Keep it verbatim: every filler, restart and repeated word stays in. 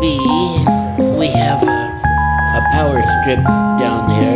B, we have a, a power strip down there